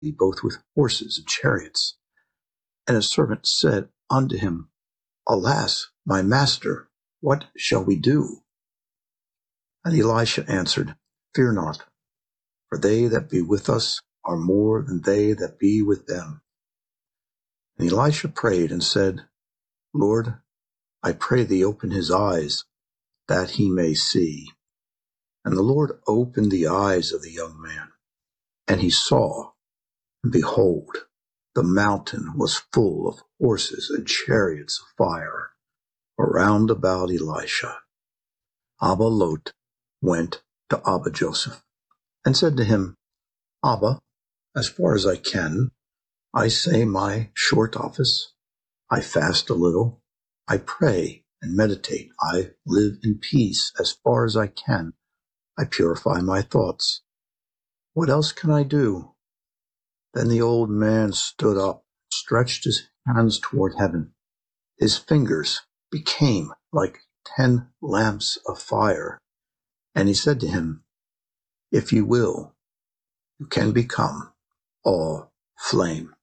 both with horses and chariots. And his servant said unto him, Alas, my master, what shall we do? And Elisha answered, Fear not, for they that be with us are more than they that be with them. And Elisha prayed and said, Lord, I pray thee open his eyes, that he may see. And the Lord opened the eyes of the young man, and he saw, and behold, the mountain was full of horses and chariots of fire around about Elisha. Abba Lot went to Abba Joseph and said to him, Abba, as far as I can, I say my short office. I fast a little. I pray and meditate. I live in peace as far as I can. I purify my thoughts. What else can I do? Then the old man stood up, stretched his hands toward heaven. His fingers became like 10 lamps of fire. And he said to him, If you will, you can become all flame.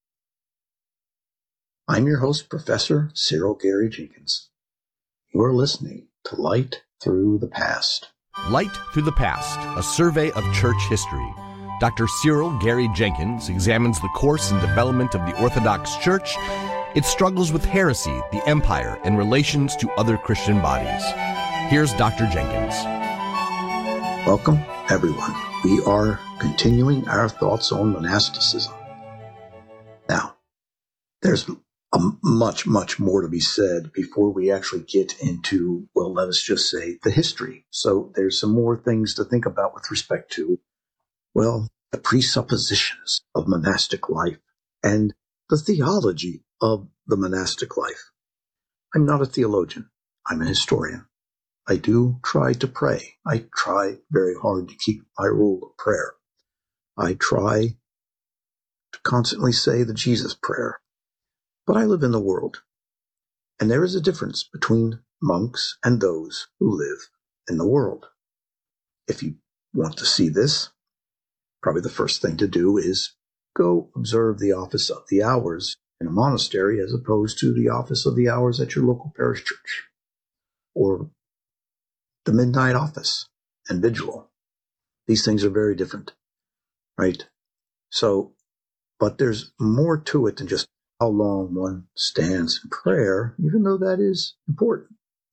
I'm your host, Professor Cyril Gary Jenkins. You are listening to Light Through the Past. Light Through the Past, a survey of church history. Dr. Cyril Gary Jenkins examines the course and development of the Orthodox Church, its struggles with heresy, the empire, and relations to other Christian bodies. Here's Dr. Jenkins. Welcome, everyone. We are continuing our thoughts on monasticism. Now, there's much more to be said before we actually get into, well, let us just say, the history. So there's some more things to think about with respect to, well, the presuppositions of monastic life and the theology of the monastic life. I'm not a theologian. I'm a historian. I do try to pray. I try very hard to keep my rule of prayer. I try to constantly say the Jesus prayer. But I live in the world, and there is a difference between monks and those who live in the world. If you want to see this, probably the first thing to do is go observe the office of the hours in a monastery as opposed to the office of the hours at your local parish church, or the midnight office and vigil. These things are very different, right? So, but there's more to it than just how long one stands in prayer, even though that is important.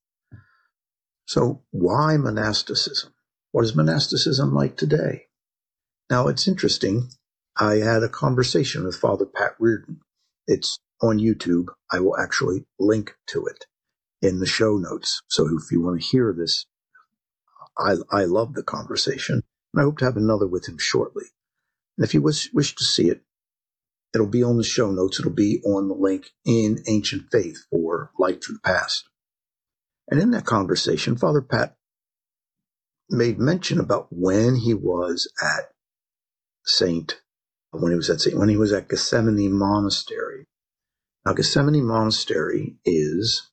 So why monasticism? What is monasticism like today? Now, it's interesting. I had a conversation with Father Pat Reardon. It's on YouTube. I will actually link to it in the show notes. So if you want to hear this, I love the conversation, and I hope to have another with him shortly. And if you wish to see it, it'll be on the show notes. It'll be on the link in Ancient Faith for Light Through the Past. And in that conversation, Father Pat made mention about when he was at Gethsemani Monastery. Now, Gethsemani Monastery is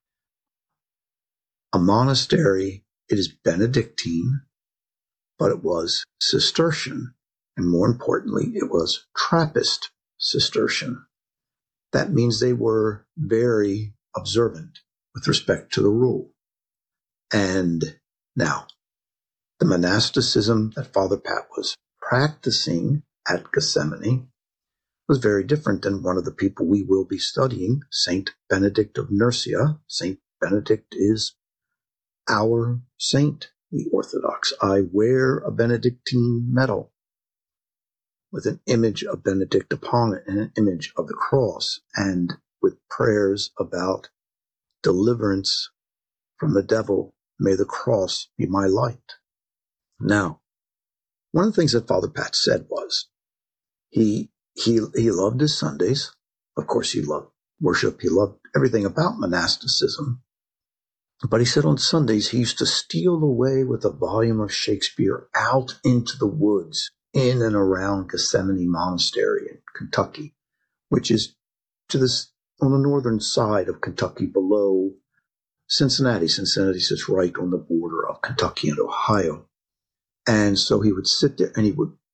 a monastery. It is Benedictine, but it was Cistercian, and more importantly, it was Trappist Cistercian. That means they were very observant with respect to the rule. And now, the monasticism that Father Pat was practicing at Gethsemani was very different than one of the people we will be studying, Saint Benedict of Nursia. Saint Benedict is our saint, the Orthodox. I wear a Benedictine medal with an image of Benedict upon it and an image of the cross, and with prayers about deliverance from the devil. May the cross be my light. Now, one of the things that Father Pat said was he loved his Sundays. Of course, he loved worship. He loved everything about monasticism. But he said on Sundays he used to steal away with a volume of Shakespeare out into the woods in and around Gethsemani Monastery in Kentucky, which is on the northern side of Kentucky below Cincinnati. Cincinnati sits right on the border of Kentucky and Ohio. And so he would sit there and he would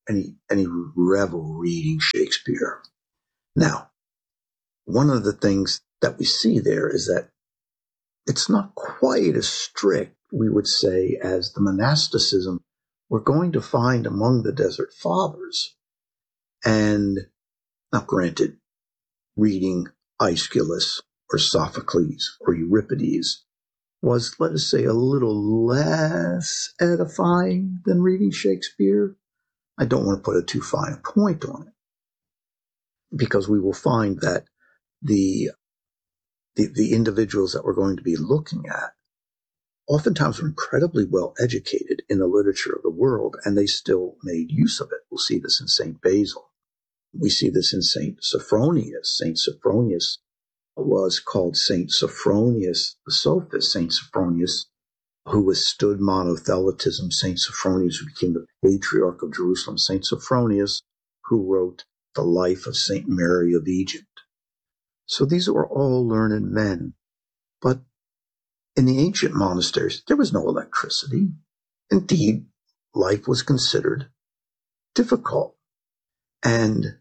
any revel reading Shakespeare. Now, one of the things that we see there is that it's not quite as strict, we would say, as the monasticism we're going to find among the Desert Fathers. And now, granted, reading Aeschylus or Sophocles or Euripides was, let us say, a little less edifying than reading Shakespeare. I don't want to put a too fine a point on it, because we will find that the individuals that we're going to be looking at oftentimes were incredibly well educated in the literature of the world, and they still made use of it. We'll see this in St. Basil. We see this in St. Sophronius. St. Sophronius was called St. Sophronius the Sophist. St. Sophronius, who withstood monothelitism. St. Sophronius, who became the Patriarch of Jerusalem. St. Sophronius, who wrote the life of St. Mary of Egypt. So these were all learned men. But in the ancient monasteries, there was no electricity. Indeed, life was considered difficult. And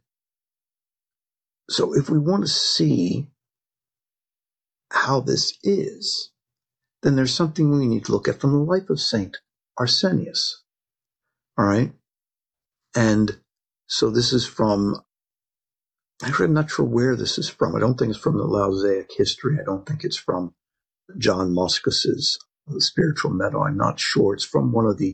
so if we want to see how this is, then there's something we need to look at from the life of Saint Arsenius. All right? And so this is from, actually, I'm not sure where this is from. I don't think it's from the Lausaic History. I don't think it's from John Moskos's The Spiritual Meadow. I'm not sure. It's from one of the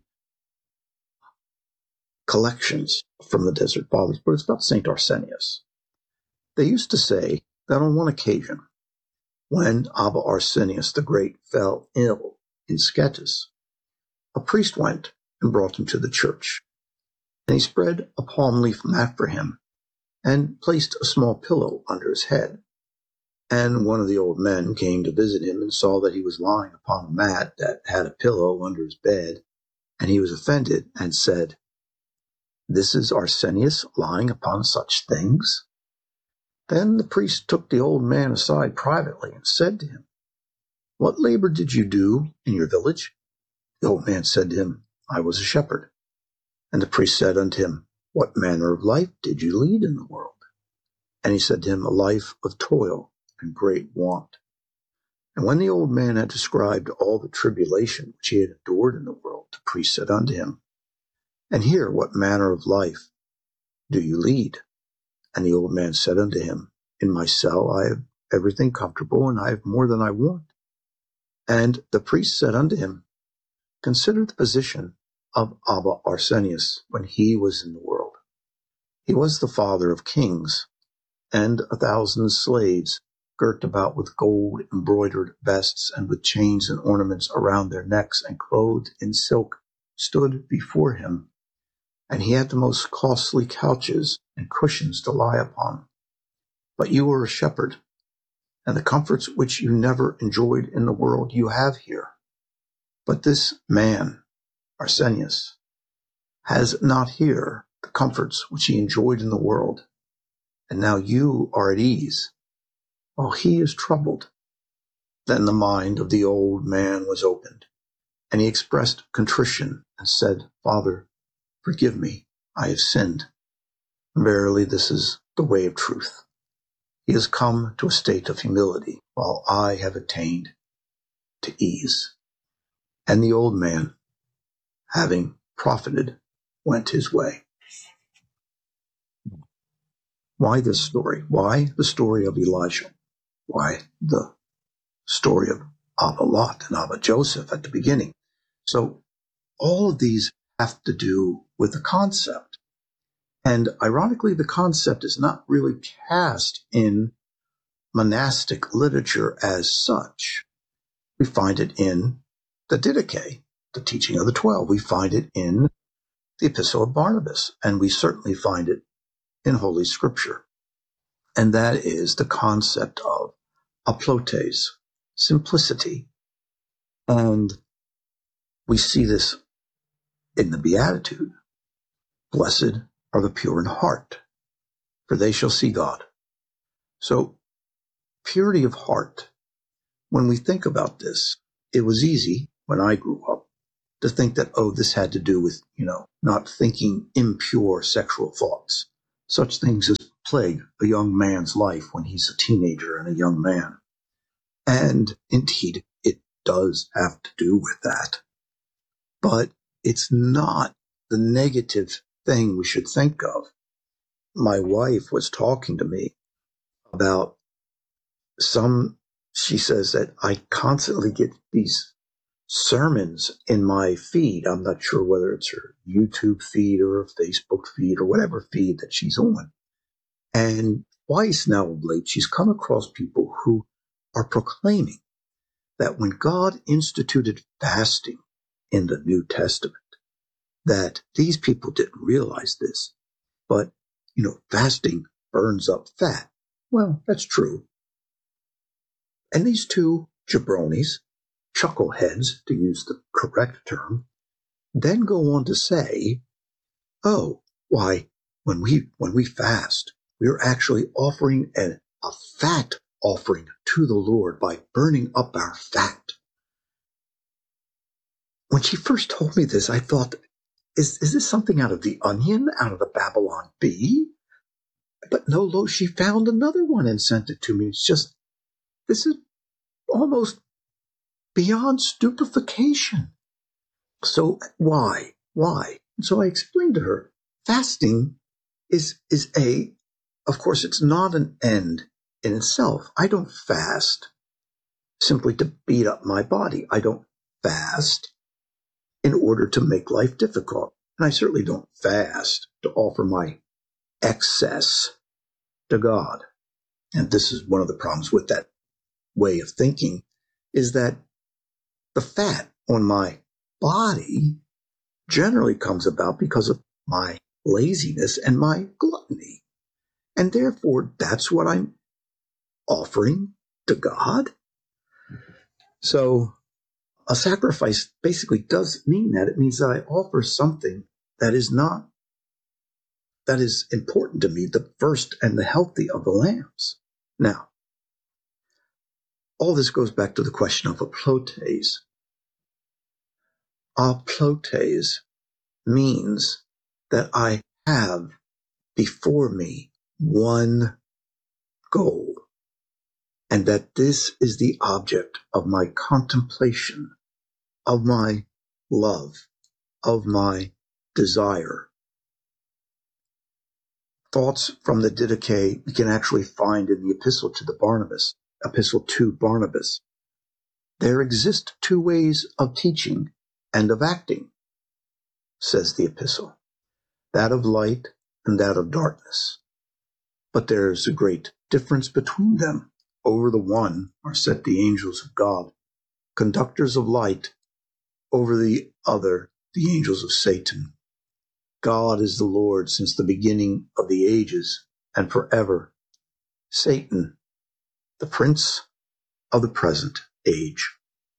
collections from the Desert Fathers, but it's about St. Arsenius. They used to say that on one occasion, when Abba Arsenius the Great fell ill in Scetis, a priest went and brought him to the church, and he spread a palm leaf mat for him and placed a small pillow under his head. And one of the old men came to visit him and saw that he was lying upon a mat that had a pillow under his bed, and he was offended and said, "This is Arsenius lying upon such things?" Then the priest took the old man aside privately and said to him, "What labor did you do in your village?" The old man said to him, "I was a shepherd." And the priest said unto him, "What manner of life did you lead in the world?" And he said to him, "A life of toil and great want." And when the old man had described all the tribulation which he had endured in the world, the priest said unto him, "And here what manner of life do you lead?" And the old man said unto him, "In my cell I have everything comfortable, and I have more than I want." And the priest said unto him, "Consider the position of Abba Arsenius when he was in the world. He was the father of kings, and 1,000 slaves, girt about with gold embroidered vests and with chains and ornaments around their necks and clothed in silk, stood before him. And he had the most costly couches and cushions to lie upon. But you are a shepherd, and the comforts which you never enjoyed in the world you have here. But this man, Arsenius, has not here the comforts which he enjoyed in the world, and now you are at ease, while he is troubled." Then the mind of the old man was opened, and he expressed contrition and said, "Father, forgive me, I have sinned." Verily, this is the way of truth. He has come to a state of humility, while I have attained to ease. And the old man, having profited, went his way. Why this story? Why the story of Elijah? Why the story of Abba Lot and Abba Joseph at the beginning? So all of these have to do with the concept. And ironically, the concept is not really cast in monastic literature as such. We find it in the Didache, the teaching of the 12. We find it in the Epistle of Barnabas, and we certainly find it in Holy Scripture. And that is the concept of aplotes, simplicity. And we see this in the Beatitude. Blessed are the pure in heart, for they shall see God. So, purity of heart. When we think about this, it was easy when I grew up to think that, oh, this had to do with, not thinking impure sexual thoughts. Such things as plague a young man's life when he's a teenager and a young man. And indeed, it does have to do with that. But it's not the negative thing we should think of. My wife was talking to me about she says that I constantly get these sermons in my feed. I'm not sure whether it's her YouTube feed or a Facebook feed or whatever feed that she's on. And twice now of late, she's come across people who are proclaiming that when God instituted fasting in the New Testament, that these people didn't realize this, but, fasting burns up fat. Well, that's true. And these two jabronis, chuckleheads, to use the correct term, then go on to say, oh, why, when we fast, we're actually offering a fat offering to the Lord by burning up our fat. When she first told me this, I thought, is this something out of The Onion, out of the Babylon Bee? But no, lo, she found another one and sent it to me. This is almost beyond stupefaction. So why? And so I explained to her, fasting is of course, it's not an end in itself. I don't fast simply to beat up my body. I don't fast in order to make life difficult. And I certainly don't fast to offer my excess to God. And this is one of the problems with that way of thinking, is that the fat on my body generally comes about because of my laziness and my gluttony. And therefore, that's what I'm offering to God. So a sacrifice basically does mean that. It means that I offer something that is important to me, the first and the healthy of the lambs. Now, all this goes back to the question of aplotes. Aplotes means that I have before me one goal, and that this is the object of my contemplation, of my love, of my desire. Thoughts from the Didache we can actually find in the epistle to Barnabas. There exist two ways of teaching and of acting, says the epistle, that of light and that of darkness. But there is a great difference between them. Over the one are set the angels of God, conductors of light; over the other, the angels of Satan. God is the Lord since the beginning of the ages and forever. Satan, the prince of the present age.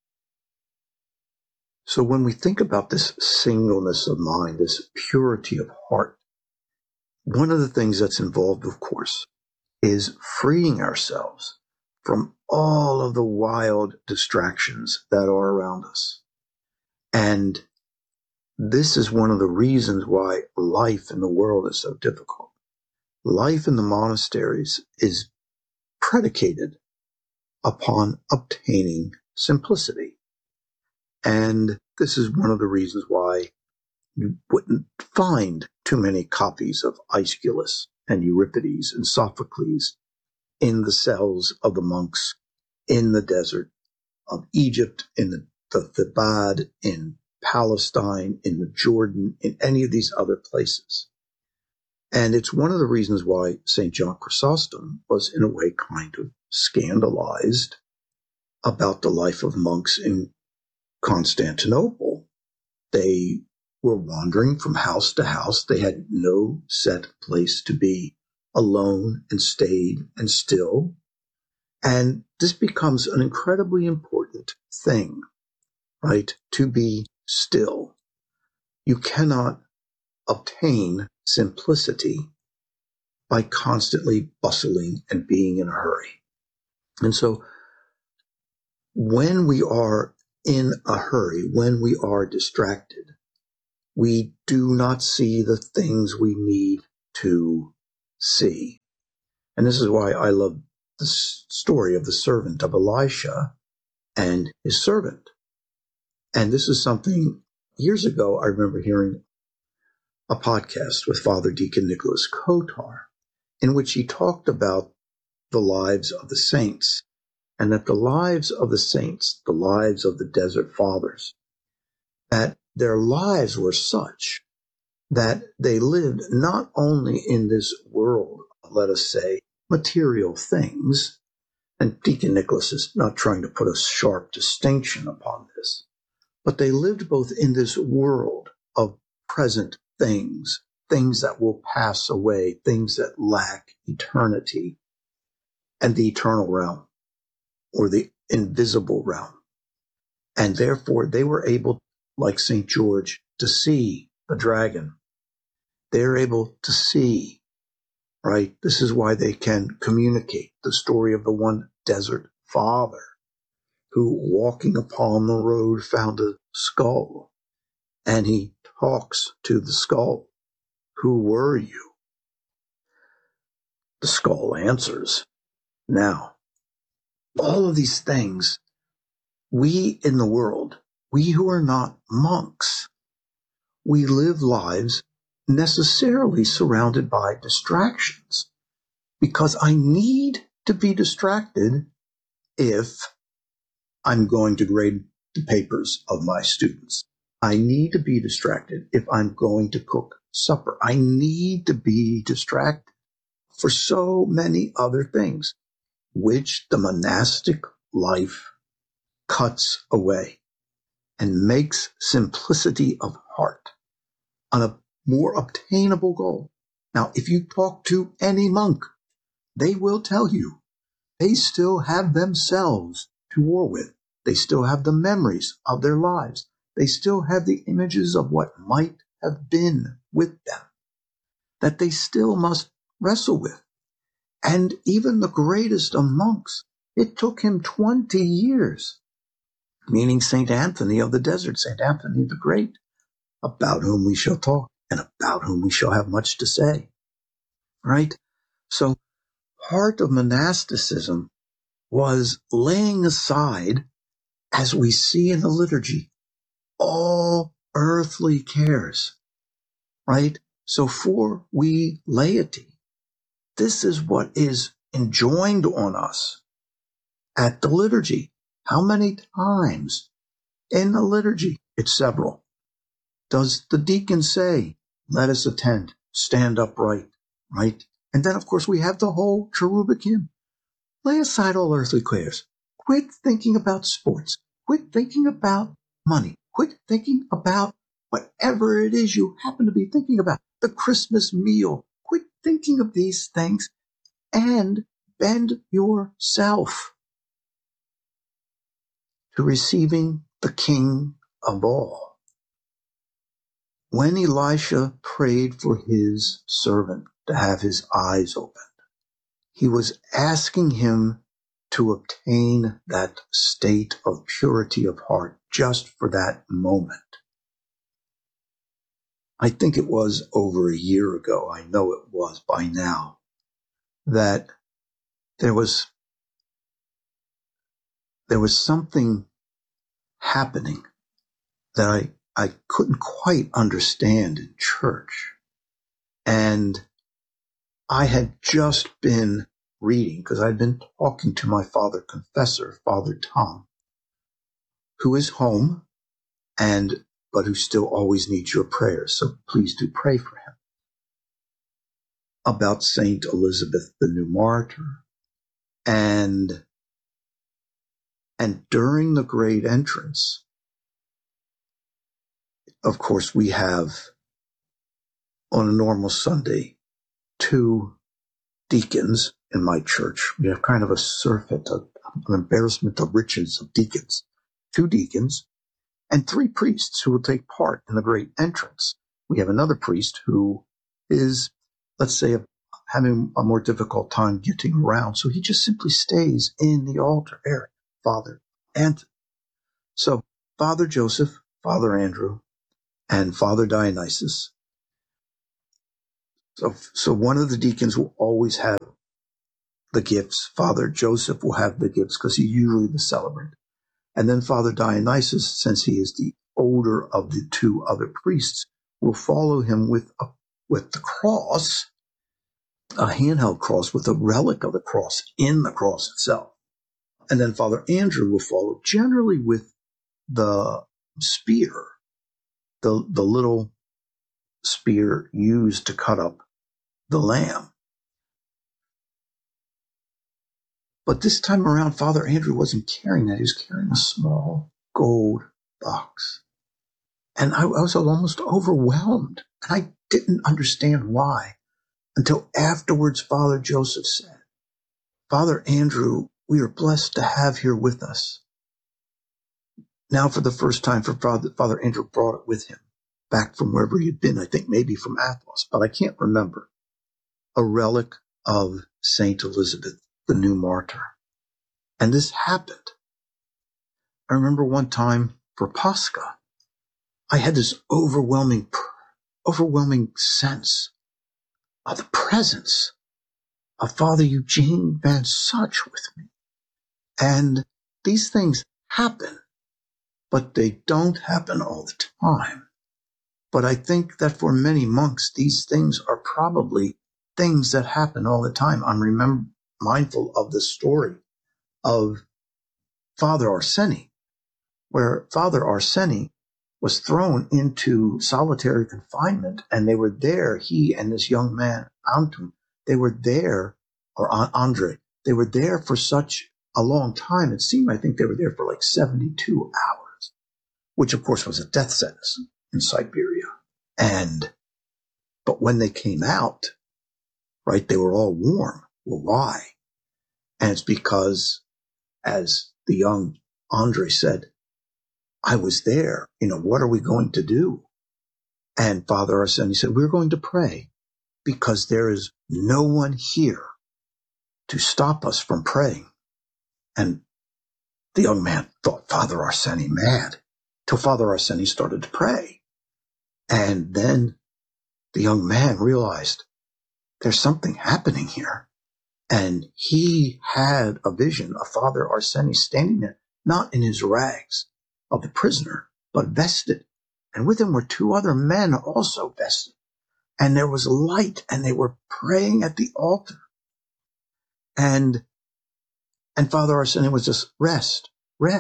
So when we think about this singleness of mind, this purity of heart, one of the things that's involved, of course, is freeing ourselves from all of the wild distractions that are around us. And this is one of the reasons why life in the world is so difficult. Life in the monasteries is predicated upon obtaining simplicity. And this is one of the reasons why you wouldn't find too many copies of Aeschylus and Euripides and Sophocles in the cells of the monks in the desert of Egypt, in the Thebaid, in Palestine, in the Jordan, in any of these other places. And it's one of the reasons why St. John Chrysostom was in a way kind of scandalized about the life of monks in Constantinople. They were wandering from house to house. They had no set place to be alone and staid and still. And this becomes an incredibly important thing, right? To be still. You cannot obtain simplicity by constantly bustling and being in a hurry. And so when we are in a hurry, when we are distracted, we do not see the things we need to see. And this is why I love the story of the servant of Elisha and his servant. And this is something years ago I remember hearing a podcast with Father Deacon Nicholas Kotar, in which he talked about the lives of the saints, and that the lives of the saints, the lives of the desert fathers, that their lives were such that they lived not only in this world, let us say, material things, and Deacon Nicholas is not trying to put a sharp distinction upon this, but they lived both in this world of present things, things that will pass away, things that lack eternity, and the eternal realm, or the invisible realm. And therefore they were able, like St. George, to see the dragon. They're able to see, right? This is why they can communicate the story of the one desert father who, walking upon the road, found a skull, and he talks to the skull. Who were you? The skull answers. Now, all of these things, we in the world, we who are not monks, we live lives necessarily surrounded by distractions, because I need to be distracted if I'm going to grade the papers of my students. I need to be distracted if I'm going to cook supper. I need to be distracted for so many other things, which the monastic life cuts away and makes simplicity of heart on a more obtainable goal. Now, if you talk to any monk, they will tell you they still have themselves to war with. They still have the memories of their lives. They still have the images of what might have been with them that they still must wrestle with. And even the greatest of monks, it took him 20 years, meaning St. Anthony of the Desert, St. Anthony the Great, about whom we shall talk and about whom we shall have much to say, right? So part of monasticism was laying aside, as we see in the liturgy, all earthly cares, right? So for we laity, this is what is enjoined on us at the liturgy. How many times in the liturgy? It's several. Does the deacon say, let us attend, stand upright, right? And then, of course, we have the whole cherubic hymn. Lay aside all earthly cares. Quit thinking about sports. Quit thinking about money. Quit thinking about whatever it is you happen to be thinking about. The Christmas meal. Quit thinking of these things and bend yourself to receiving the King of all. When Elisha prayed for his servant to have his eyes opened, he was asking him to obtain that state of purity of heart just for that moment. I think it was over a year ago, I know it was by now, that there was something happening that I couldn't quite understand in church. And I had just been reading, because I'd been talking to my father confessor, Father Tom, who is home, but who still always needs your prayers. So please do pray for him. About Saint Elizabeth, the new martyr. And during the great entrance, of course, we have on a normal Sunday 2 deacons in my church. We have kind of a surfeit, an embarrassment of riches of deacons. 2 deacons and 3 priests who will take part in the great entrance. We have another priest who is, let's say, having a more difficult time getting around, so he just simply stays in the altar area, Father Anthony. So Father Joseph, Father Andrew, and Father Dionysius. So one of the deacons will always have the gifts. Father Joseph will have the gifts because he's usually the celebrant. And then Father Dionysius, since he is the older of the two other priests, will follow him with the cross, a handheld cross with a relic of the cross in the cross itself. And then Father Andrew will follow generally with the spear, the little spear used to cut up the lamb. But this time around, Father Andrew wasn't carrying that. He was carrying a small gold box. And I was almost overwhelmed. And I didn't understand why until afterwards Father Joseph said, Father Andrew, we are blessed to have here with us. Now for the first time, Father Andrew brought it with him back from wherever he'd been, I think maybe from Athos, but I can't remember. A relic of Saint Elizabeth, the new martyr. And this happened. I remember one time for Pascha, I had this overwhelming sense of the presence of Father Eugene Van Such with me. And these things happen, but they don't happen all the time. But I think that for many monks, these things are probably things that happen all the time. I'm mindful of the story of Father Arseny, where Father Arseny was thrown into solitary confinement, and they were there, he and this young man, Anton, they were there, or Andre, they were there for such a long time. It seemed, I think they were there for like 72 hours, which of course was a death sentence in Siberia. But when they came out, right, they were all warm. Well, why? And it's because, as the young Andre said, I was there. What are we going to do? And Father Arseny said, we're going to pray because there is no one here to stop us from praying. And the young man thought Father Arseny mad till Father Arseny started to pray. And then the young man realized there's something happening here. And he had a vision of Father Arseny standing there, not in his rags of the prisoner, but vested. And with him were two other men also vested. And there was light, and they were praying at the altar. And Father Arseny was just rest,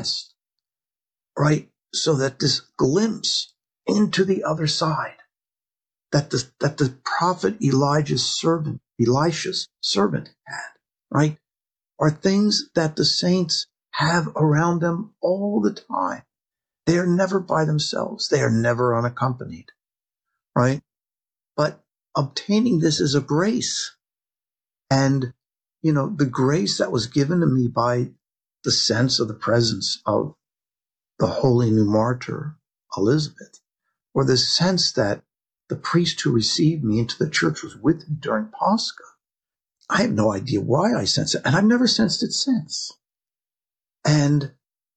right? So that this glimpse into the other side, that the prophet Elisha's servant had, right, are things that the saints have around them all the time. They are never by themselves. They are never unaccompanied, right? But obtaining this is a grace. And, the grace that was given to me by the sense of the presence of the holy new martyr, Elizabeth, or the sense that the priest who received me into the church was with me during Pascha. I have no idea why I sense it, and I've never sensed it since. And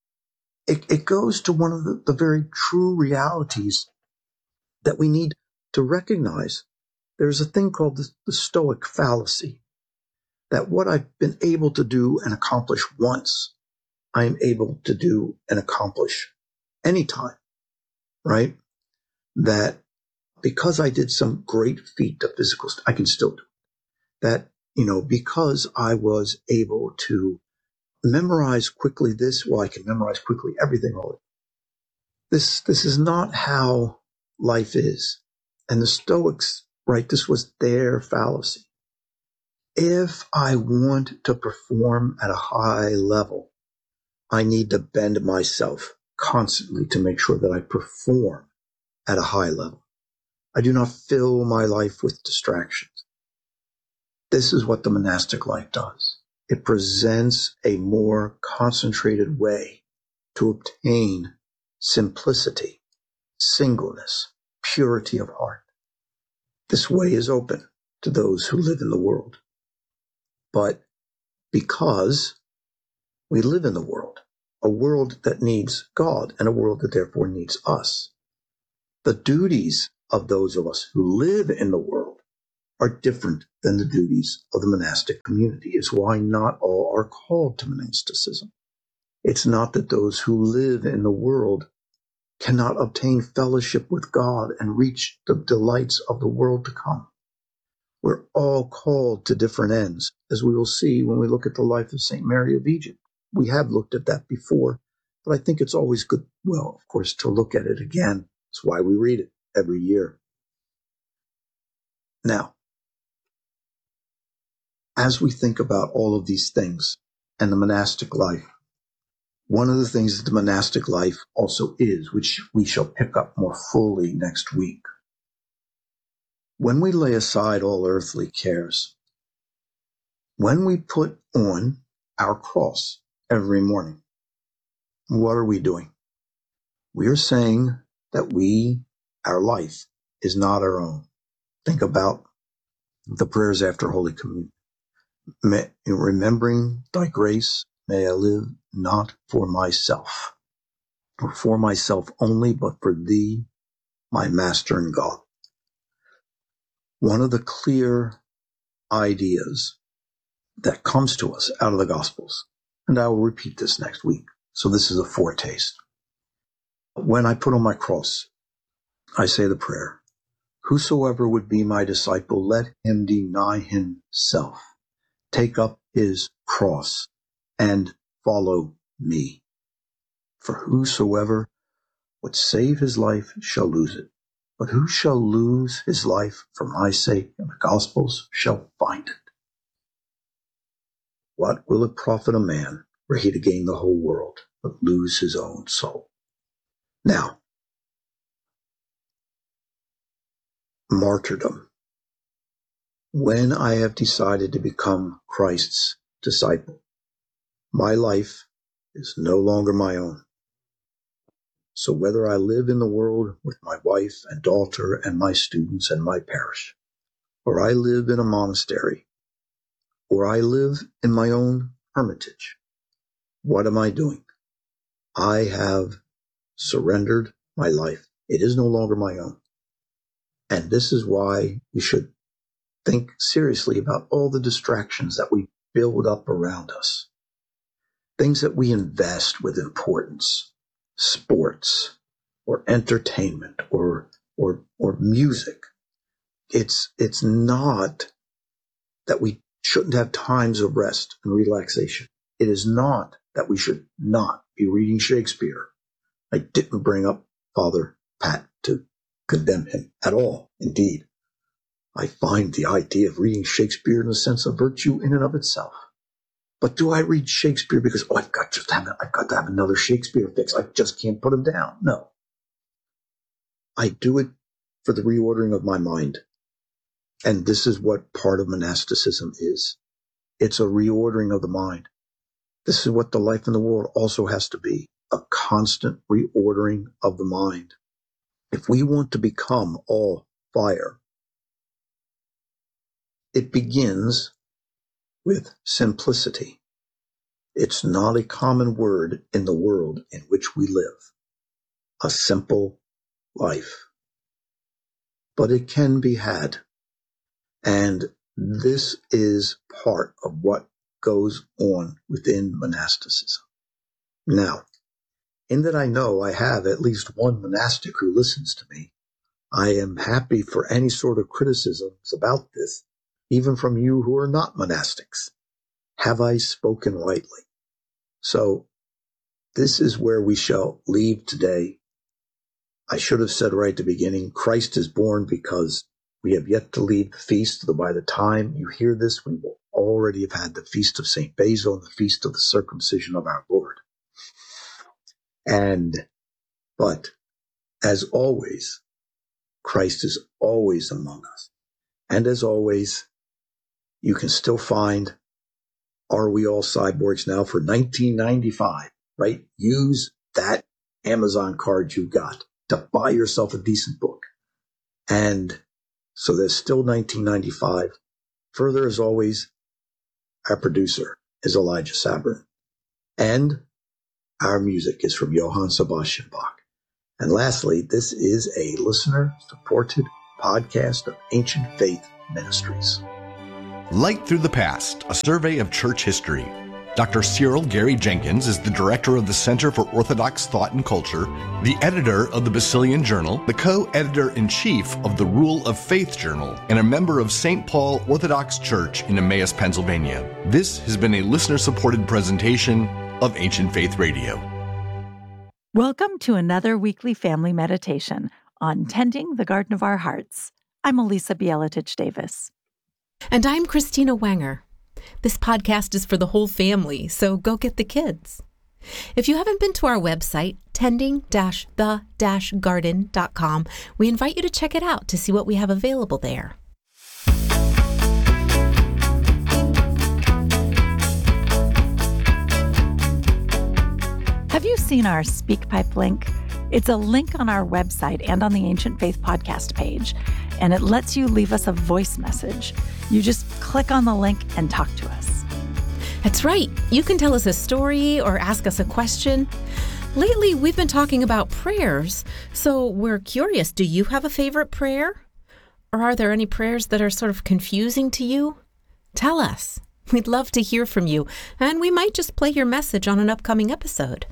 it goes to one of the very true realities that we need to recognize. There's a thing called the Stoic fallacy, that what I've been able to do and accomplish once, I'm able to do and accomplish anytime, right? That because I did some great feat of physical, I can still do it. That, because I was able to memorize quickly this, well, I can memorize quickly everything all the time. This is not how life is. And the Stoics, right, this was their fallacy. If I want to perform at a high level, I need to bend myself constantly to make sure that I perform at a high level. I do not fill my life with distractions. This is what the monastic life does. It presents a more concentrated way to obtain simplicity, singleness, purity of heart. This way is open to those who live in the world. But because we live in the world, a world that needs God and a world that therefore needs us. The duties of those of us who live in the world are different than the duties of the monastic community. It's why not all are called to monasticism. It's not that those who live in the world cannot obtain fellowship with God and reach the delights of the world to come. We're all called to different ends, as we will see when we look at the life of St. Mary of Egypt. We have looked at that before, but I think it's always good, well, of course, to look at it again. That's why we read it every year. Now, as we think about all of these things and the monastic life, one of the things that the monastic life also is, which we shall pick up more fully next week, when we lay aside all earthly cares, when we put on our cross every morning, what are we doing? We are saying that our life is not our own. Think about the prayers after Holy Communion. Remembering thy grace, may I live not for myself, or for myself only, but for thee, my Master and God. One of the clear ideas that comes to us out of the Gospels, and I will repeat this next week, so this is a foretaste. When I put on my cross, I say the prayer, whosoever would be my disciple, let him deny himself, take up his cross, and follow me. For whosoever would save his life shall lose it, but who shall lose his life for my sake and the gospel's shall find it. What will it profit a man were he to gain the whole world, but lose his own soul? Now, martyrdom. When I have decided to become Christ's disciple, my life is no longer my own. So whether I live in the world with my wife and daughter and my students and my parish, or I live in a monastery, or I live in my own hermitage, what am I doing? I have surrendered my life. It is no longer my own. And this is why we should think seriously about all the distractions that we build up around us. Things that we invest with importance, sports, or entertainment, or music. It's not that we shouldn't have times of rest and relaxation. It is not that we should not be reading Shakespeare. I didn't bring up Father Pat to condemn him at all. Indeed, I find the idea of reading Shakespeare in a sense of virtue in and of itself. But do I read Shakespeare because, I've got to have another Shakespeare fix. I just can't put him down. No. I do it for the reordering of my mind. And this is what part of monasticism is. It's a reordering of the mind. This is what the life in the world also has to be, a constant reordering of the mind. If we want to become all fire, it begins with simplicity. It's not a common word in the world in which we live. A simple life. But it can be had. And this is part of what goes on within monasticism. Now, in that I know I have at least one monastic who listens to me, I am happy for any sort of criticisms about this, even from you who are not monastics. Have I spoken rightly? So, this is where we shall leave today. I should have said right at the beginning, Christ is born because we have yet to leave the feast. By the time you hear this, we will already have had the feast of St. Basil and the feast of the circumcision of our Lord. But as always, Christ is always among us. And as always, you can still find Are We All Cyborgs Now for $19.95, right? Use that Amazon card you got to buy yourself a decent book. And so there's still $19.95. Further, as always, our producer is Elijah Sabrin. And Our music is from Johann Sebastian Bach. And lastly, this is a listener-supported podcast of Ancient Faith Ministries. Light Through the Past, a survey of church history. Dr. Cyril Gary Jenkins is the director of the Center for Orthodox Thought and Culture, the editor of the Basilian Journal, the co-editor-in-chief of the Rule of Faith Journal, and a member of St. Paul Orthodox Church in Emmaus, Pennsylvania. This has been a listener-supported presentation of Ancient Faith Radio. Welcome to another weekly family meditation on Tending the Garden of Our Hearts. I'm Elisa Bieletich Davis. And I'm Christina Wenger. This podcast is for the whole family, so go get the kids. If you haven't been to our website, tending-the-garden.com, we invite you to check it out to see what we have available there. Have you seen our SpeakPipe link? It's a link on our website and on the Ancient Faith podcast page, and it lets you leave us a voice message. You just click on the link and talk to us. That's right. You can tell us a story or ask us a question. Lately, we've been talking about prayers, so we're curious, do you have a favorite prayer? Or are there any prayers that are sort of confusing to you? Tell us. We'd love to hear from you, and we might just play your message on an upcoming episode.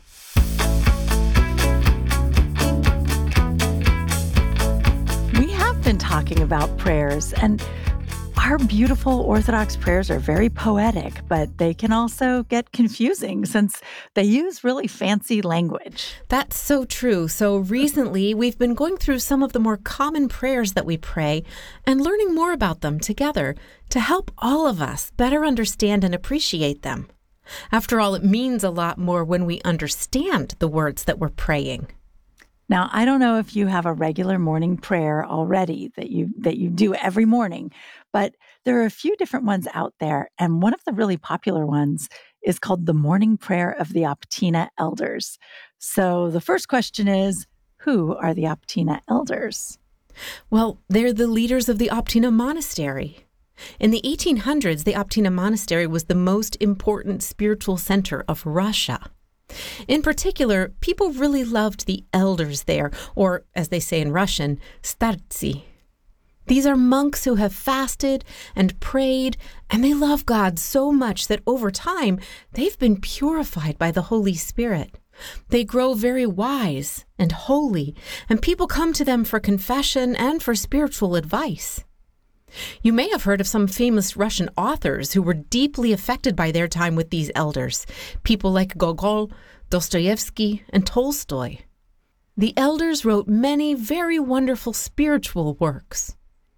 We have been talking about prayers, and our beautiful Orthodox prayers are very poetic, but they can also get confusing since they use really fancy language. That's so true. So recently, we've been going through some of the more common prayers that we pray and learning more about them together to help all of us better understand and appreciate them. After all, it means a lot more when we understand the words that we're praying. Now, I don't know if you have a regular morning prayer already that you do every morning, but there are a few different ones out there, and one of the really popular ones is called the Morning Prayer of the Optina Elders. So the first question is, who are the Optina Elders? Well, they're the leaders of the Optina Monastery. In the 1800s, the Optina Monastery was the most important spiritual center of Russia. In particular, people really loved the elders there, or as they say in Russian, startsi. These are monks who have fasted and prayed, and they love God so much that over time, they've been purified by the Holy Spirit. They grow very wise and holy, and people come to them for confession and for spiritual advice. You may have heard of some famous Russian authors who were deeply affected by their time with these elders, people like Gogol, Dostoevsky, and Tolstoy. The elders wrote many very wonderful spiritual works.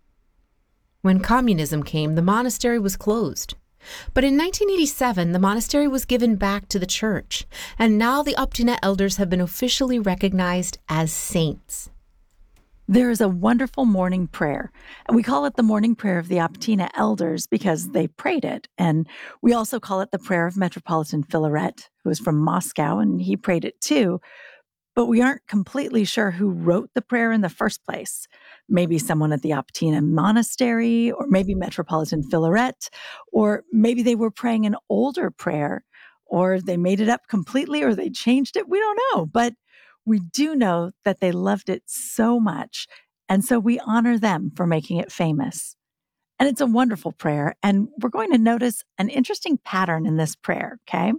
When communism came, the monastery was closed. But in 1987, the monastery was given back to the church, and now the Optina elders have been officially recognized as saints. There is a wonderful morning prayer, and we call it the Morning Prayer of the Optina Elders because they prayed it. And we also call it the Prayer of Metropolitan Filaret, who is from Moscow, and he prayed it too. But we aren't completely sure who wrote the prayer in the first place. Maybe someone at the Optina Monastery, or maybe Metropolitan Filaret, or maybe they were praying an older prayer, or they made it up completely, or they changed it. We don't know, but we do know that they loved it so much, and so we honor them for making it famous. And it's a wonderful prayer, and we're going to notice an interesting pattern in this prayer, okay?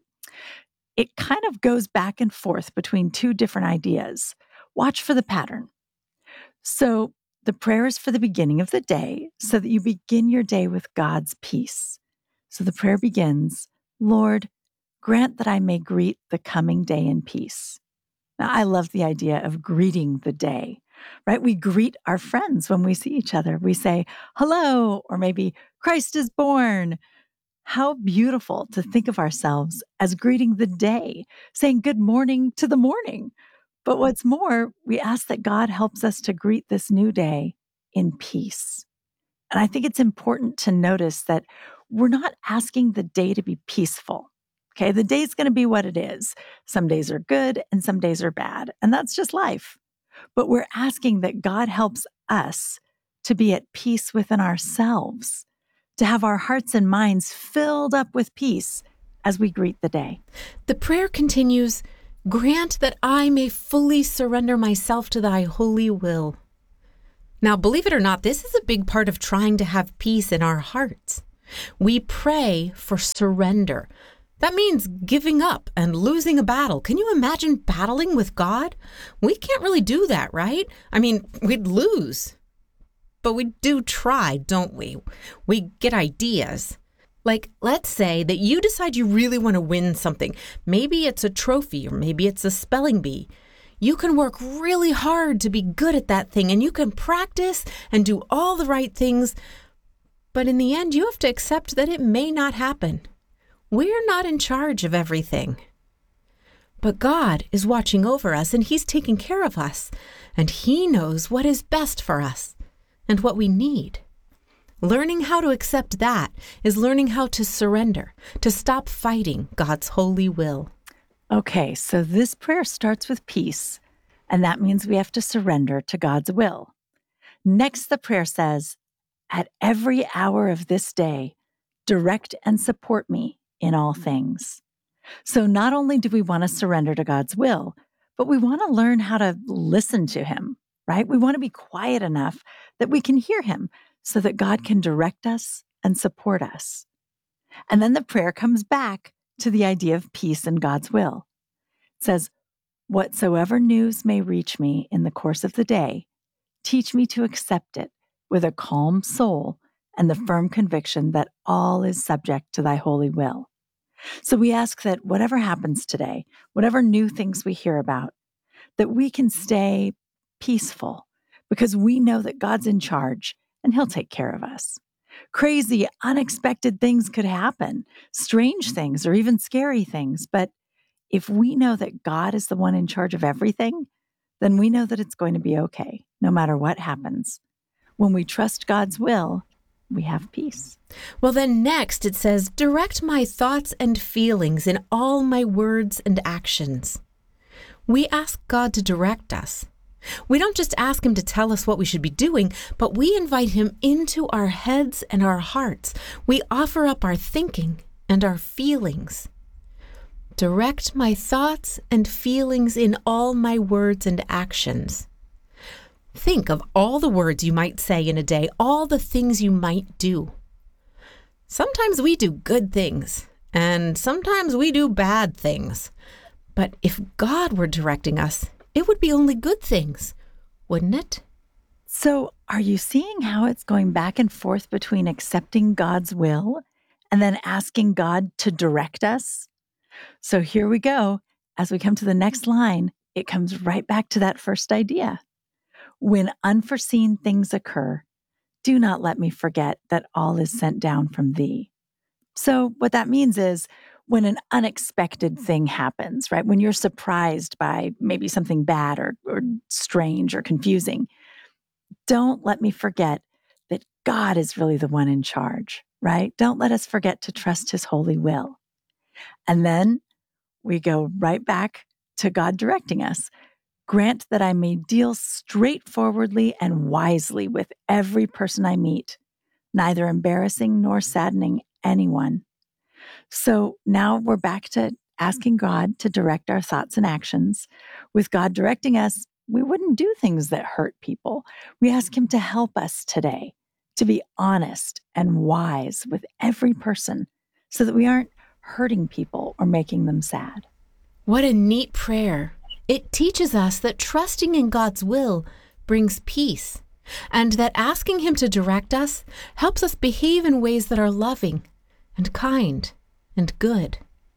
It kind of goes back and forth between two different ideas. Watch for the pattern. So the prayer is for the beginning of the day, so that you begin your day with God's peace. So the prayer begins, Lord, grant that I may greet the coming day in peace. Now, I love the idea of greeting the day, right? We greet our friends when we see each other. We say, hello, or maybe Christ is born. How beautiful to think of ourselves as greeting the day, saying good morning to the morning. But what's more, we ask that God helps us to greet this new day in peace. And I think it's important to notice that we're not asking the day to be peaceful. Okay, the day's going to be what it is. Some days are good and some days are bad, and that's just life. But we're asking that God helps us to be at peace within ourselves, to have our hearts and minds filled up with peace as we greet the day. The prayer continues, grant that I may fully surrender myself to thy holy will. Now, believe it or not, this is a big part of trying to have peace in our hearts. We pray for surrender. That means giving up and losing a battle. Can you imagine battling with God? We can't really do that, right? I mean, we'd lose. But we do try, don't we? We get ideas. Like, let's say that you decide you really want to win something. Maybe it's a trophy, or maybe it's a spelling bee. You can work really hard to be good at that thing, and you can practice and do all the right things. But in the end, you have to accept that it may not happen. We're not in charge of everything. But God is watching over us, and He's taking care of us, and He knows what is best for us and what we need. Learning how to accept that is learning how to surrender, to stop fighting God's holy will. Okay, so this prayer starts with peace, and that means we have to surrender to God's will. Next, the prayer says, "At every hour of this day, direct and support me in all things." So not only do we want to surrender to God's will, but we want to learn how to listen to Him, right? We want to be quiet enough that we can hear Him so that God can direct us and support us. And then the prayer comes back to the idea of peace and God's will. It says, "Whatsoever news may reach me in the course of the day, teach me to accept it with a calm soul and the firm conviction that all is subject to thy holy will." So we ask that whatever happens today, whatever new things we hear about, that we can stay peaceful because we know that God's in charge and He'll take care of us. Crazy, unexpected things could happen, strange things, or even scary things. But if we know that God is the one in charge of everything, then we know that it's going to be okay, no matter what happens. When we trust God's will, we have peace. Well, then next it says, direct my thoughts and feelings in all my words and actions. We ask God to direct us. We don't just ask Him to tell us what we should be doing, but we invite Him into our heads and our hearts. We offer up our thinking and our feelings. Direct my thoughts and feelings in all my words and actions. Think of all the words you might say in a day, all the things you might do. Sometimes we do good things, and sometimes we do bad things. But if God were directing us, it would be only good things, wouldn't it? So are you seeing how it's going back and forth between accepting God's will and then asking God to direct us? So here we go. As we come to the next line, it comes right back to that first idea. When unforeseen things occur, do not let me forget that all is sent down from thee. So what that means is when an unexpected thing happens, right? When you're surprised by maybe something bad or strange or confusing, don't let me forget that God is really the one in charge, right? Don't let us forget to trust His holy will. And then we go right back to God directing us. Grant that I may deal straightforwardly and wisely with every person I meet, neither embarrassing nor saddening anyone. So now we're back to asking God to direct our thoughts and actions. With God directing us, we wouldn't do things that hurt people. We ask Him to help us today to be honest and wise with every person so that we aren't hurting people or making them sad. What a neat prayer. It teaches us that trusting in God's will brings peace, and that asking Him to direct us helps us behave in ways that are loving and kind and good.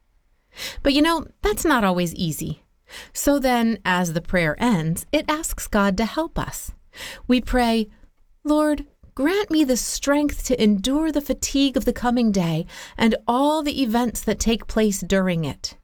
But that's not always easy. So then, as the prayer ends, it asks God to help us. We pray, Lord, grant me the strength to endure the fatigue of the coming day and all the events that take place during it.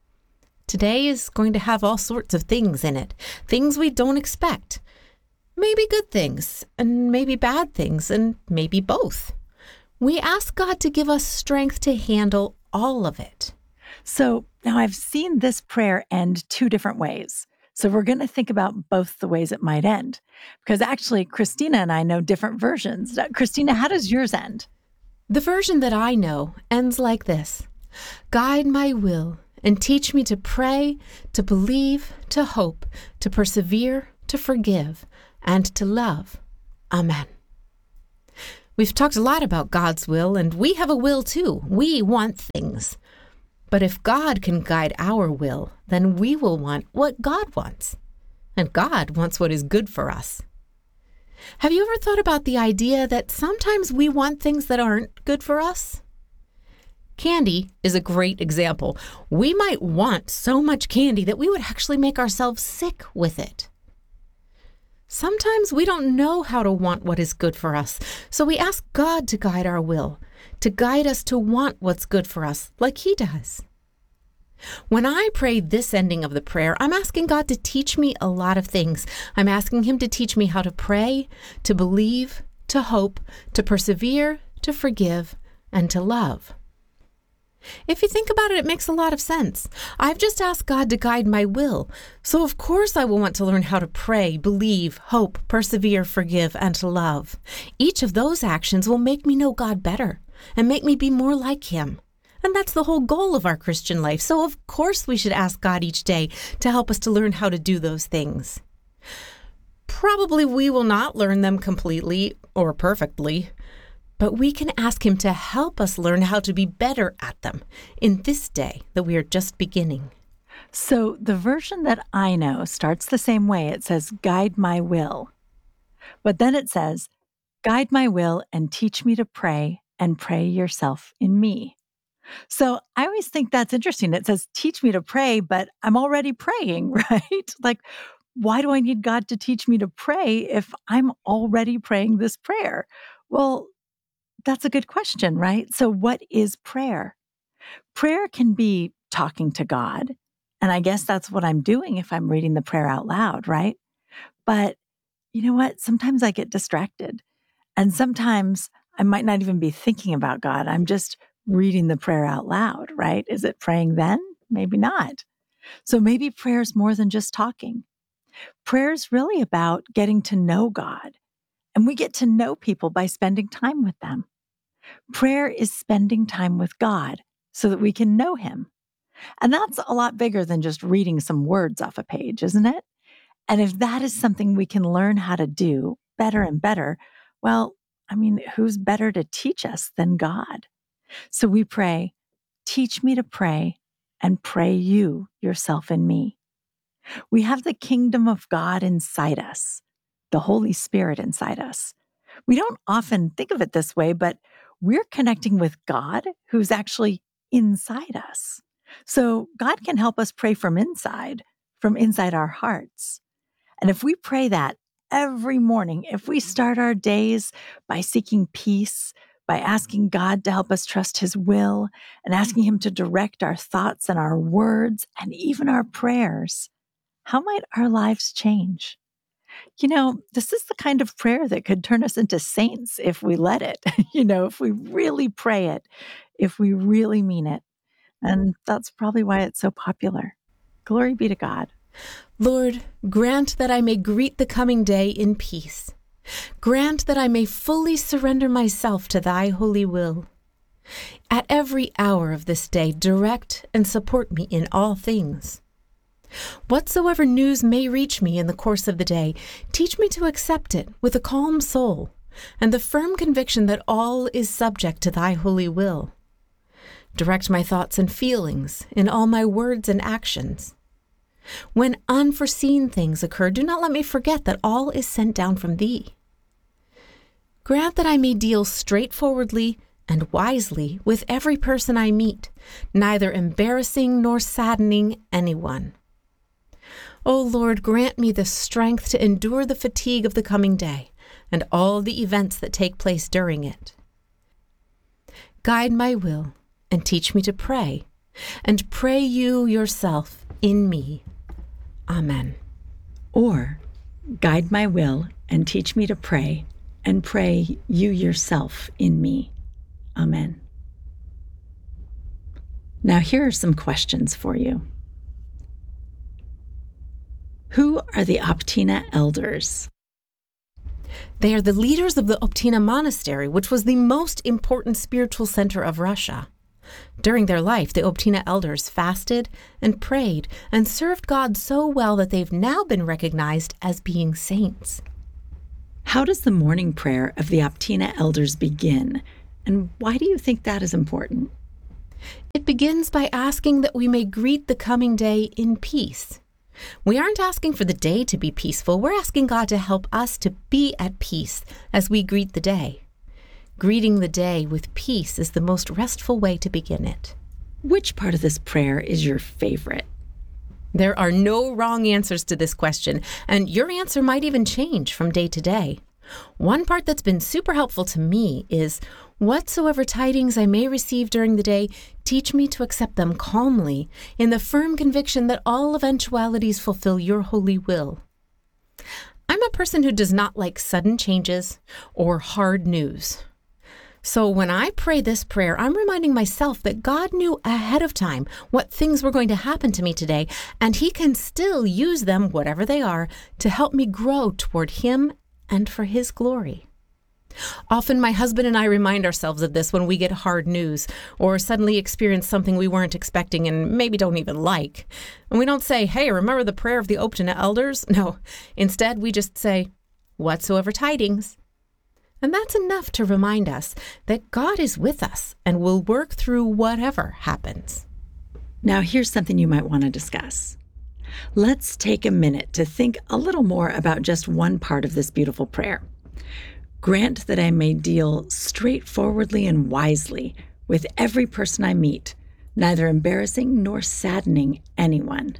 Today is going to have all sorts of things in it, things we don't expect. Maybe good things, and maybe bad things, and maybe both. We ask God to give us strength to handle all of it. So now I've seen this prayer end two different ways. So we're going to think about both the ways it might end. Because actually, Christina and I know different versions. Christina, how does yours end? The version that I know ends like this. Guide my will and teach me to pray, to believe, to hope, to persevere, to forgive, and to love. Amen. We've talked a lot about God's will, and we have a will too. We want things. But if God can guide our will, then we will want what God wants. And God wants what is good for us. Have you ever thought about the idea that sometimes we want things that aren't good for us? Candy is a great example. We might want so much candy that we would actually make ourselves sick with it. Sometimes we don't know how to want what is good for us, so we ask God to guide our will, to guide us to want what's good for us, like He does. When I pray this ending of the prayer, I'm asking God to teach me a lot of things. I'm asking Him to teach me how to pray, to believe, to hope, to persevere, to forgive, and to love. If you think about it, it makes a lot of sense. I've just asked God to guide my will, so of course I will want to learn how to pray, believe, hope, persevere, forgive, and to love. Each of those actions will make me know God better and make me be more like Him. And that's the whole goal of our Christian life, so of course we should ask God each day to help us to learn how to do those things. Probably we will not learn them completely or perfectly, but we can ask Him to help us learn how to be better at them in this day that we are just beginning. So the version that I know starts the same way. It says, guide my will. But then it says, guide my will and teach me to pray and pray yourself in me. So I always think that's interesting. It says, teach me to pray, but I'm already praying, right? Like, why do I need God to teach me to pray if I'm already praying this prayer? Well, that's a good question, right? So what is prayer? Prayer can be talking to God. And I guess that's what I'm doing if I'm reading the prayer out loud, right? But you know what? Sometimes I get distracted. And sometimes I might not even be thinking about God. I'm just reading the prayer out loud, right? Is it praying then? Maybe not. So maybe prayer is more than just talking. Prayer is really about getting to know God. And we get to know people by spending time with them. Prayer is spending time with God so that we can know Him. And that's a lot bigger than just reading some words off a page, isn't it? And if that is something we can learn how to do better and better, well, who's better to teach us than God? So we pray, teach me to pray and pray you yourself in me. We have the kingdom of God inside us, the Holy Spirit inside us. We don't often think of it this way, but we're connecting with God who's actually inside us. So God can help us pray from inside our hearts. And if we pray that every morning, if we start our days by seeking peace, by asking God to help us trust His will and asking Him to direct our thoughts and our words and even our prayers, how might our lives change? You know, this is the kind of prayer that could turn us into saints if we let it, if we really pray it, if we really mean it. And that's probably why it's so popular. Glory be to God. Lord, grant that I may greet the coming day in peace. Grant that I may fully surrender myself to Thy holy will. At every hour of this day, direct and support me in all things. Whatsoever news may reach me in the course of the day, teach me to accept it with a calm soul and the firm conviction that all is subject to Thy holy will. Direct my thoughts and feelings in all my words and actions. When unforeseen things occur, do not let me forget that all is sent down from Thee. Grant that I may deal straightforwardly and wisely with every person I meet, neither embarrassing nor saddening anyone. O Lord, grant me the strength to endure the fatigue of the coming day and all the events that take place during it. Guide my will and teach me to pray, and pray you yourself in me. Amen. Or, guide my will and teach me to pray, and pray you yourself in me. Amen. Now here are some questions for you. Who are the Optina elders? They are the leaders of the Optina Monastery, which was the most important spiritual center of Russia. During their life, the Optina elders fasted and prayed and served God so well that they've now been recognized as being saints. How does the morning prayer of the Optina elders begin? And why do you think that is important? It begins by asking that we may greet the coming day in peace. We aren't asking for the day to be peaceful. We're asking God to help us to be at peace as we greet the day. Greeting the day with peace is the most restful way to begin it. Which part of this prayer is your favorite? There are no wrong answers to this question, and your answer might even change from day to day. One part that's been super helpful to me is, whatsoever tidings I may receive during the day, teach me to accept them calmly, in the firm conviction that all eventualities fulfill your holy will. I'm a person who does not like sudden changes or hard news. So when I pray this prayer, I'm reminding myself that God knew ahead of time what things were going to happen to me today, and He can still use them, whatever they are, to help me grow toward Him and for His glory. Often my husband and I remind ourselves of this when we get hard news or suddenly experience something we weren't expecting and maybe don't even like. And we don't say, hey, remember the prayer of the Optina elders? No, instead we just say, whatsoever tidings. And that's enough to remind us that God is with us and will work through whatever happens. Now, here's something you might want to discuss. Let's take a minute to think a little more about just one part of this beautiful prayer. Grant that I may deal straightforwardly and wisely with every person I meet, neither embarrassing nor saddening anyone.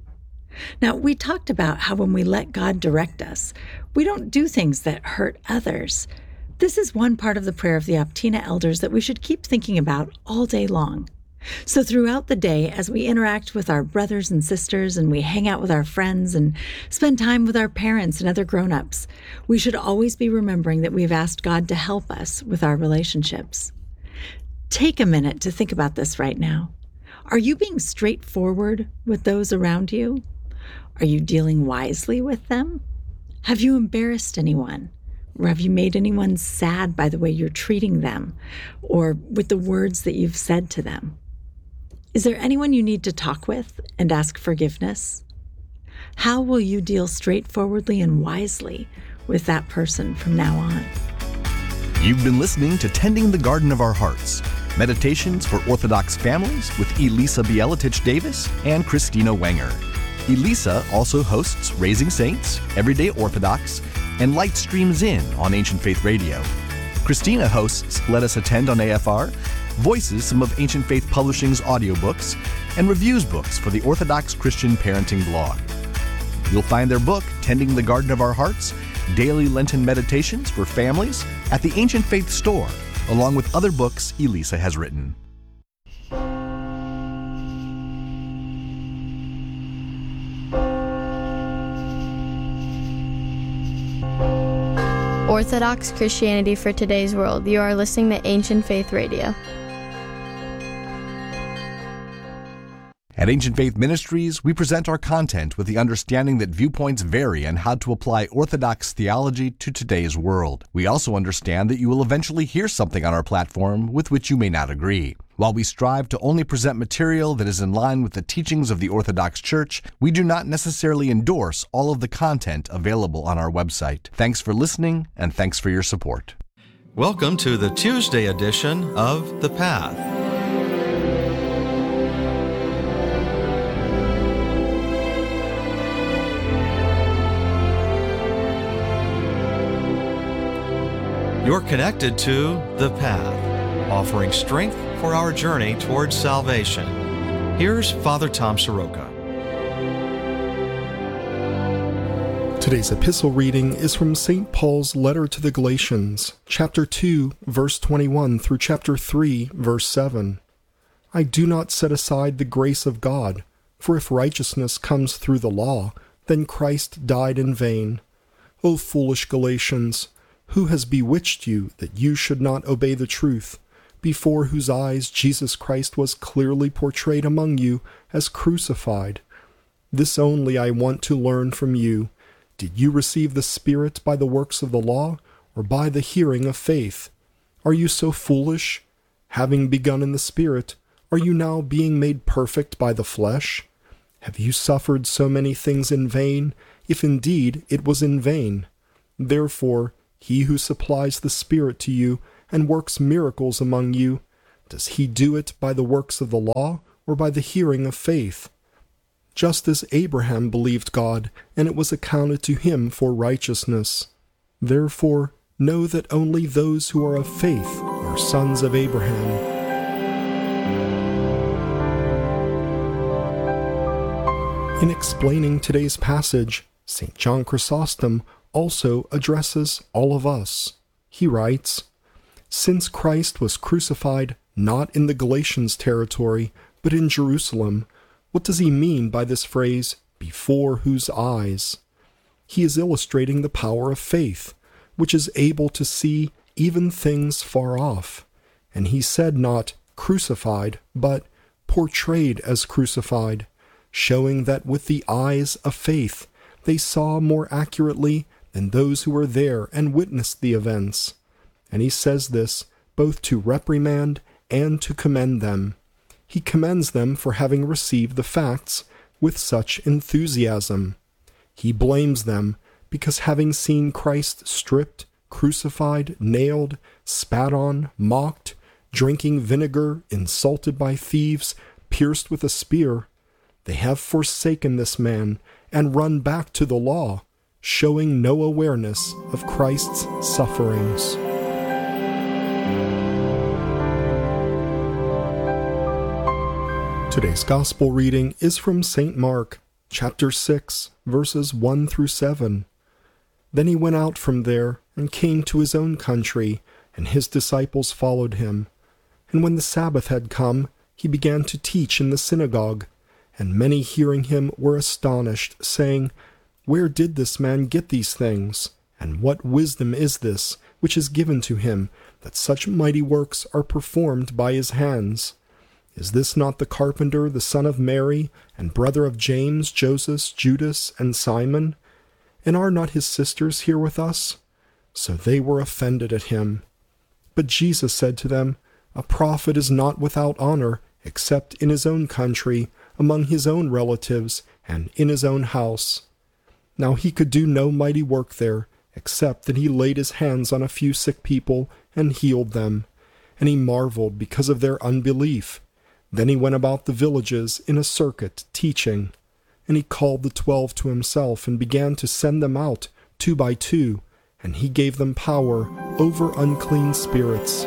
Now, we talked about how when we let God direct us, we don't do things that hurt others. This is one part of the prayer of the Optina elders that we should keep thinking about all day long. So throughout the day, as we interact with our brothers and sisters and we hang out with our friends and spend time with our parents and other grown-ups, we should always be remembering that we've asked God to help us with our relationships. Take a minute to think about this right now. Are you being straightforward with those around you? Are you dealing wisely with them? Have you embarrassed anyone? Or have you made anyone sad by the way you're treating them or with the words that you've said to them? Is there anyone you need to talk with and ask forgiveness? How will you deal straightforwardly and wisely with that person from now on? You've been listening to Tending the Garden of Our Hearts, Meditations for Orthodox Families with Elisa Bielatich Davis and Christina Wenger. Elisa also hosts Raising Saints, Everyday Orthodox, and Light Streams In on Ancient Faith Radio. Christina hosts Let Us Attend on AFR, voices some of Ancient Faith Publishing's audiobooks, and reviews books for the Orthodox Christian Parenting blog. You'll find their book, Tending the Garden of Our Hearts, Daily Lenten Meditations for Families, at the Ancient Faith store, along with other books Elisa has written. Orthodox Christianity for Today's World. You are listening to Ancient Faith Radio. At Ancient Faith Ministries, we present our content with the understanding that viewpoints vary and how to apply Orthodox theology to today's world. We also understand that you will eventually hear something on our platform with which you may not agree. While we strive to only present material that is in line with the teachings of the Orthodox Church, we do not necessarily endorse all of the content available on our website. Thanks for listening, and thanks for your support. Welcome to the Tuesday edition of The Path. You're connected to The Path, offering strength for our journey towards salvation. Here's Father Tom Soroka. Today's epistle reading is from St. Paul's letter to the Galatians, chapter 2, verse 21 through chapter 3, verse 7. I do not set aside the grace of God, for if righteousness comes through the law, then Christ died in vain. O foolish Galatians, who has bewitched you that you should not obey the truth, before whose eyes Jesus Christ was clearly portrayed among you as crucified? This only I want to learn from you. Did you receive the Spirit by the works of the law, or by the hearing of faith? Are you so foolish? Having begun in the Spirit, Are you now being made perfect by the flesh? Have you suffered so many things in vain, if indeed it was in vain? Therefore, he who supplies the Spirit to you and works miracles among you, does he do it by the works of the law or by the hearing of faith? Just as Abraham believed God, and it was accounted to him for righteousness. Therefore, know that only those who are of faith are sons of Abraham. In explaining today's passage, St. John Chrysostom also addresses all of us. He writes, "Since Christ was crucified not in the Galatians territory, but in Jerusalem, what does he mean by this phrase, 'before whose eyes'? He is illustrating the power of faith, which is able to see even things far off. And he said not crucified, but portrayed as crucified, showing that with the eyes of faith they saw more accurately than those who were there and witnessed the events. And he says this both to reprimand and to commend them. He commends them for having received the facts with such enthusiasm. He blames them because having seen Christ stripped, crucified, nailed, spat on, mocked, drinking vinegar, insulted by thieves, pierced with a spear, they have forsaken this man and run back to the law, showing no awareness of Christ's sufferings. Today's Gospel reading is from St. Mark, chapter 6, verses 1 through 7. Then he went out from there and came to his own country, and his disciples followed him. And when the Sabbath had come, he began to teach in the synagogue, and many hearing him were astonished, saying, "Where did this man get these things? And what wisdom is this, which is given to him, that such mighty works are performed by his hands? Is this not the carpenter, the son of Mary, and brother of James, Joseph, Judas, and Simon? And are not his sisters here with us?" So they were offended at him. But Jesus said to them, "A prophet is not without honor, except in his own country, among his own relatives, and in his own house." Now he could do no mighty work there, except that he laid his hands on a few sick people and healed them. And he marveled because of their unbelief. Then he went about the villages in a circuit, teaching. And he called the 12 to himself, and began to send them out, 2 by 2, and he gave them power over unclean spirits.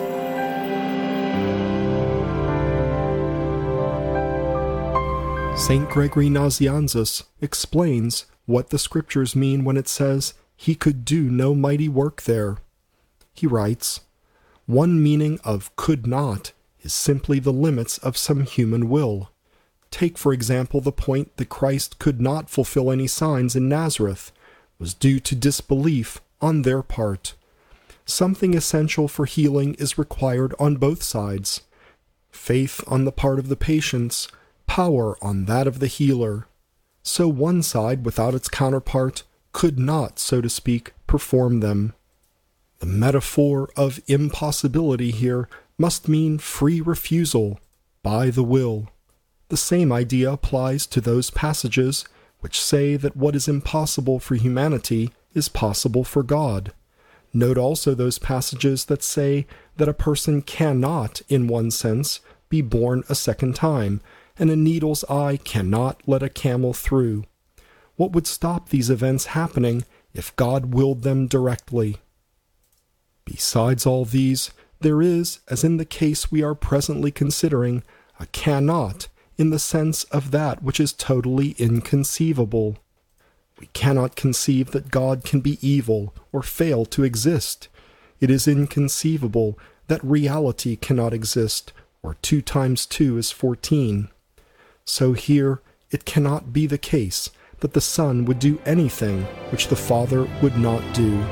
St. Gregory Nazianzus explains what the Scriptures mean when it says he could do no mighty work there. He writes, "One meaning of could not is simply the limits of some human will. Take, for example, the point that Christ could not fulfill any signs in Nazareth was due to disbelief on their part. Something essential for healing is required on both sides. Faith on the part of the patients, power on that of the healer. So one side, without its counterpart, could not, so to speak, perform them. The metaphor of impossibility here must mean free refusal by the will. The same idea applies to those passages which say that what is impossible for humanity is possible for God. Note also those passages that say that a person cannot, in one sense, be born a second time, and a needle's eye cannot let a camel through. What would stop these events happening if God willed them directly? Besides all these, there is, as in the case we are presently considering, a cannot in the sense of that which is totally inconceivable. We cannot conceive that God can be evil or fail to exist. It is inconceivable that reality cannot exist, or 2 times 2 is 14. So here it cannot be the case that the Son would do anything which the Father would not do.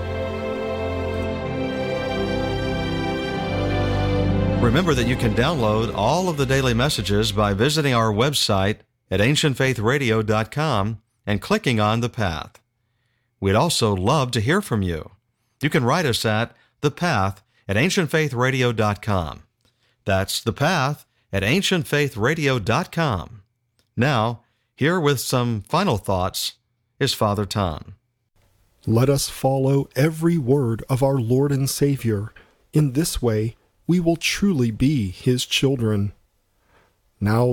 Remember that you can download all of the daily messages by visiting our website at ancientfaithradio.com and clicking on The Path. We'd also love to hear from you. You can write us at The Path at ancientfaithradio.com. That's The Path at ancientfaithradio.com. Now, here with some final thoughts is Father Tom. Let us follow every word of our Lord and Savior. In this way, we will truly be His children. Now